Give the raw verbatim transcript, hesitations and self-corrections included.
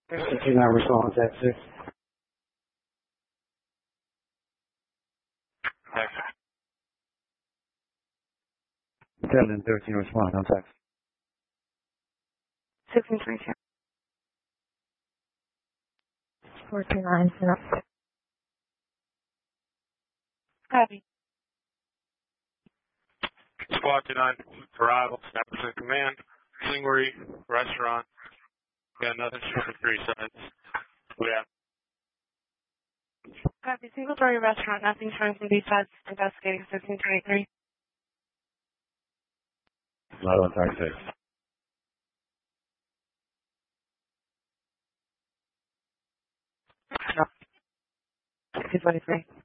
fifteen hours on that six. ten and thirteen respond on text. six and three two. four two nine, set up. Copy. Squad two nine, arrival, snappers in command, Singlery, restaurant. We got nothing short of three sides. We have. Copy. Single story restaurant, nothing showing from these sides, investigating sixteen twenty-three. Not on target six. sixteen twenty-three.